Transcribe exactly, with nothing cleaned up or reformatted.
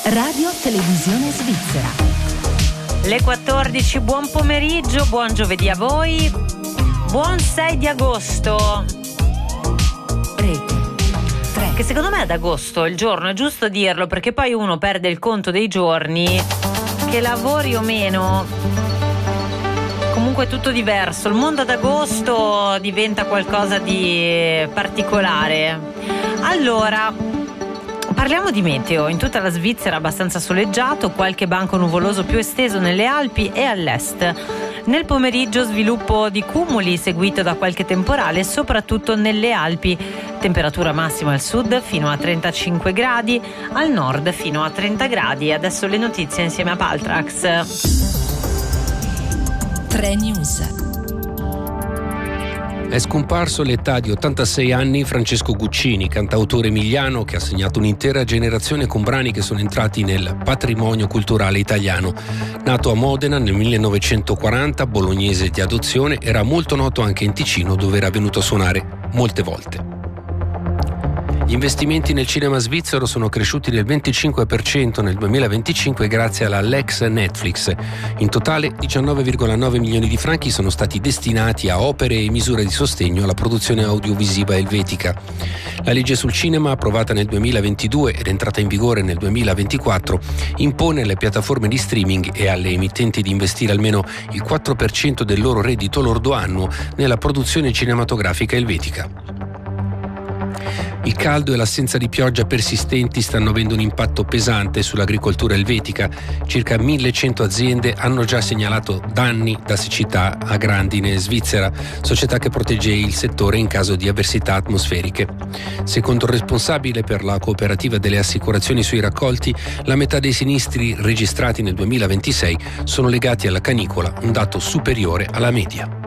Radio Televisione Svizzera. Le quattordici, buon pomeriggio, buon giovedì a voi, buon sei di agosto. Rete tre. Che secondo me ad agosto il giorno è giusto dirlo, perché poi uno perde il conto dei giorni, che lavori o meno, comunque è tutto diverso. Il mondo ad agosto diventa qualcosa di particolare. Allora, parliamo di meteo. In tutta la Svizzera abbastanza soleggiato, qualche banco nuvoloso più esteso nelle Alpi e all'est. Nel pomeriggio sviluppo di cumuli seguito da qualche temporale, soprattutto nelle Alpi. Temperatura massima al sud fino a trentacinque gradi, al nord fino a trenta gradi. Adesso le notizie insieme a Paltrax. tre News. È scomparso all'età di ottantasei anni Francesco Guccini, cantautore emiliano che ha segnato un'intera generazione con brani che sono entrati nel patrimonio culturale italiano. Nato a Modena nel millenovecentoquaranta, bolognese di adozione, era molto noto anche in Ticino, dove era venuto a suonare molte volte. Gli investimenti nel cinema svizzero sono cresciuti del venticinque per cento nel duemilaventicinque grazie alla Lex Netflix. In totale diciannove virgola nove milioni di franchi sono stati destinati a opere e misure di sostegno alla produzione audiovisiva elvetica. La legge sul cinema, approvata nel duemilaventidue ed entrata in vigore nel duemilaventiquattro, impone alle piattaforme di streaming e alle emittenti di investire almeno il quattro per cento del loro reddito lordo annuo nella produzione cinematografica elvetica. Il caldo e l'assenza di pioggia persistenti stanno avendo un impatto pesante sull'agricoltura elvetica. Circa millecento aziende hanno già segnalato danni da siccità a grandine svizzera, società che protegge il settore in caso di avversità atmosferiche. Secondo il responsabile per la cooperativa delle assicurazioni sui raccolti, la metà dei sinistri registrati nel duemilaventisei sono legati alla canicola, un dato superiore alla media.